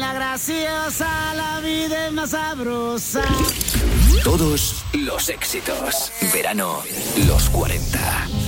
la graciosa, la vida es más sabrosa. Todos los éxitos. Verano, los 40.